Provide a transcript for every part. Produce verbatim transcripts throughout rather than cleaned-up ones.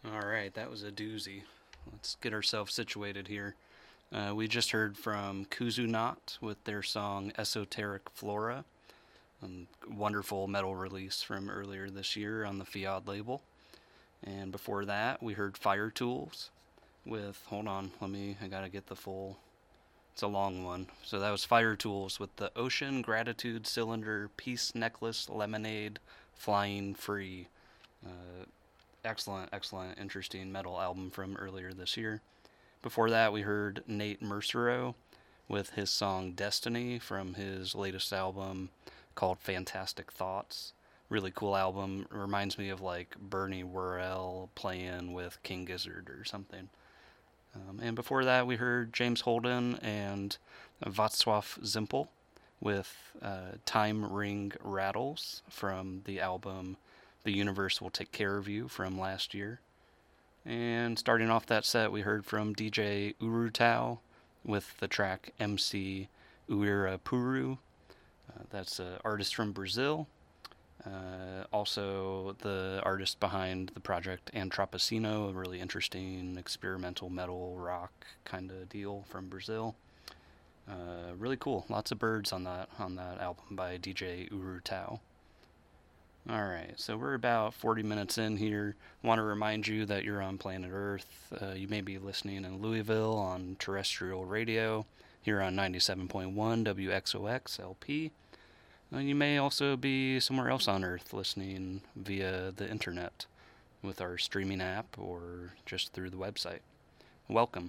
All right, that was a doozy. Let's get ourselves situated here. Uh, we just heard from Kuzunat with their song Esoteric Flora, a wonderful metal release from earlier this year on the Fiat label. And before that, we heard Fire Tools with, hold on, let me, I gotta get the full, it's a long one. So that was Fire Tools with the Ocean Gratitude Cylinder Peace Necklace Lemonade Flying Free. Uh, excellent, excellent, interesting metal album from earlier this year. Before that, we heard Nate Mercero with his song Destiny from his latest album called Fantastic Thoughts. Really cool album. Reminds me of like Bernie Worrell playing with King Gizzard or something. Um, and before that, we heard James Holden and Václav Zimpel with uh, Time Ring Rattles from the album The Universe Will Take Care of You from last year. And starting off that set, we heard from D J Urutau with the track M C Uira Puru. Uh, that's an artist from Brazil. Uh, also, the artist behind the project Antropoceno, a really interesting experimental metal rock kind of deal from Brazil. Uh, really cool. Lots of birds on that on that album by D J Urutau. Alright, so we're about forty minutes in here. Want to remind you that you're on planet Earth. Uh, you may be listening in Louisville on terrestrial radio, here on ninety-seven point one W X O X L P. Uh, you may also be somewhere else on Earth listening via the internet with our streaming app or just through the website. Welcome.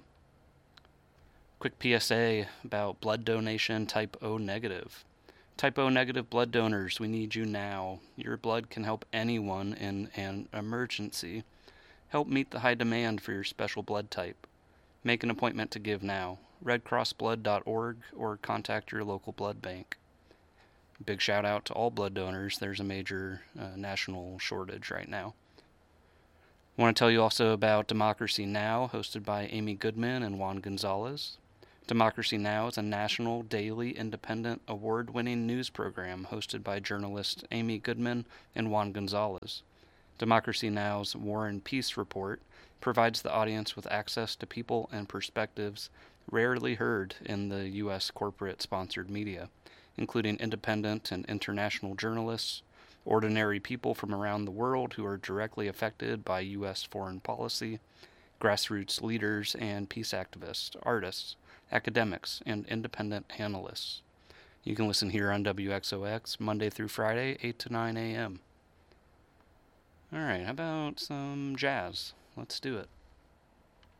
Quick P S A about blood donation type O negative. Type O negative blood donors, we need you now. Your blood can help anyone in an emergency. Help meet the high demand for your special blood type. Make an appointment to give now. red cross blood dot org or contact your local blood bank. Big shout out to all blood donors. There's a major uh, national shortage right now. I want to tell you also about Democracy Now!, hosted by Amy Goodman and Juan Gonzalez. Democracy Now! Is a national, daily, independent, award-winning news program hosted by journalists Amy Goodman and Juan Gonzalez. Democracy Now!'s War and Peace report provides the audience with access to people and perspectives rarely heard in the U S corporate-sponsored media, including independent and international journalists, ordinary people from around the world who are directly affected by U S foreign policy, grassroots leaders and peace activists, artists, academics, and independent analysts. You can listen here on W X O X Monday through Friday, eight to nine a.m. Alright, how about some jazz? Let's do it.